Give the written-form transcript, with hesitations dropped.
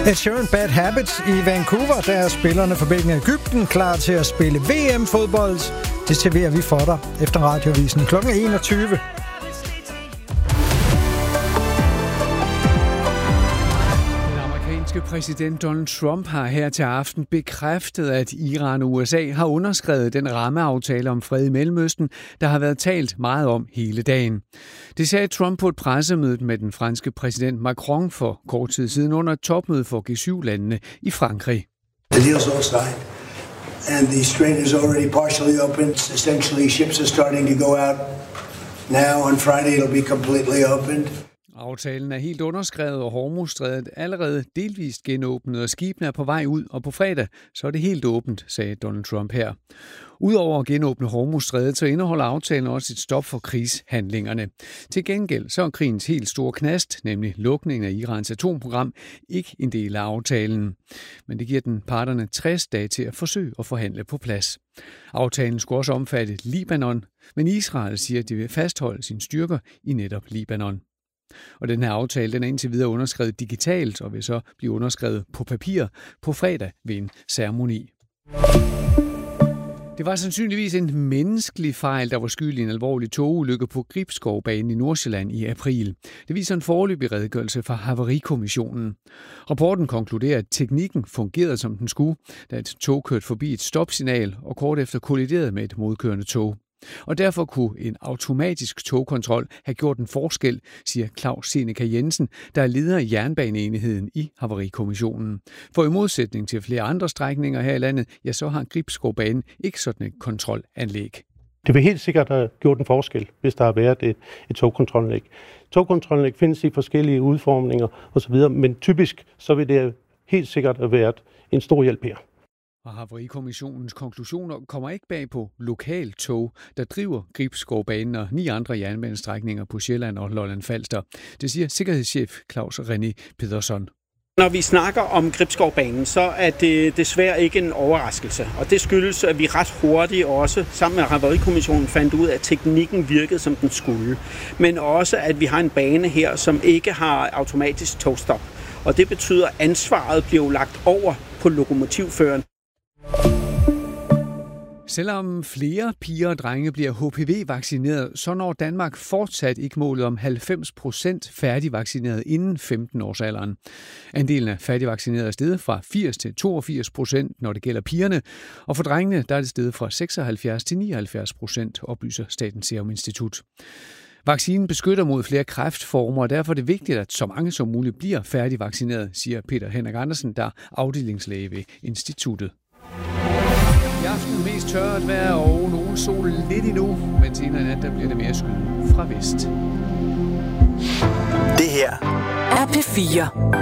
Ed Sheeran Bad Habits i Vancouver, der er spillerne for Belgien og Egypten klar til at spille VM-fodbold. Det serverer vi for dig efter Radioavisen kl. 21. Præsident Donald Trump har her til aften bekræftet, at Iran og USA har underskrevet den rammeaftale om fred i Mellemøsten, der har været talt meget om hele dagen. Det sagde Trump på et pressemøde med den franske præsident Macron for kort tid siden under et topmøde for G7-landene i Frankrig. The deal's all signed, and the strait is already partially open. Essentially, ships are starting to go out now. On Friday, it'll be completely opened. Aftalen er helt underskrevet, og Hormuzstrædet allerede delvist genåbnet, og skibene er på vej ud, og på fredag så er det helt åbent, sagde Donald Trump her. Udover at genåbne Hormuzstrædet, så indeholder aftalen også et stop for krigshandlingerne. Til gengæld så er krigens helt store knast, nemlig lukningen af Irans atomprogram, ikke en del af aftalen. Men det giver den parterne 60 dage til at forsøge at forhandle på plads. Aftalen skulle også omfatte Libanon, men Israel siger, at de vil fastholde sine styrker i netop Libanon. Og den her aftale, den er indtil videre underskrevet digitalt og vil så blive underskrevet på papir på fredag ved en ceremoni. Det var sandsynligvis en menneskelig fejl, der var skyld i en alvorlig togulykke på Gribskovbanen i Nordsjælland i april. Det viser en foreløbig redegørelse fra Havarikommissionen. Rapporten konkluderer, at teknikken fungerede som den skulle, da et tog kørte forbi et stopsignal og kort efter kolliderede med et modkørende tog. Og derfor kunne en automatisk togkontrol have gjort en forskel, siger Claus Seneca Jensen, der er leder af jernbaneenheden i Havarikommissionen. For i modsætning til flere andre strækninger her i landet, ja, så har Gribskovbanen ikke sådan et kontrolanlæg. Det vil helt sikkert have gjort en forskel, hvis der har været et togkontrolanlæg. Togkontrolanlæg findes i forskellige udformninger osv., men typisk så vil det helt sikkert have været en stor hjælp her. Og Havarikommissionens konklusioner kommer ikke bag på lokaltog, der driver Gribskovbanen og 9 andre jernbanestrækninger på Sjælland og Lolland Falster. Det siger sikkerhedschef Claus René Pedersen. Når vi snakker om Gribskovbanen, så er det desværre ikke en overraskelse. Og det skyldes, at vi ret hurtigt også sammen med Havarikommissionen fandt ud af, at teknikken virkede, som den skulle. Men også, at vi har en bane her, som ikke har automatisk togstop. Og det betyder, at ansvaret bliver lagt over på lokomotivføreren. Selvom flere piger og drenge bliver HPV-vaccineret, så når Danmark fortsat ikke målet om 90% færdigvaccineret inden 15-årsalderen. Andelen af færdigvaccinerede er steget fra 80 til 82%, når det gælder pigerne, og for drengene der er det steget fra 76 til 79%, oplyser Statens Serum Institut. Vaccinen beskytter mod flere kræftformer, og derfor er det vigtigt, at så mange som muligt bliver færdigvaccineret, siger Peter Henrik Andersen, der er afdelingslæge ved instituttet. I aften mest tørt vejr og nogen sol lidt endnu, men senere i nat der bliver det mere skyet fra vest. Det her er P4.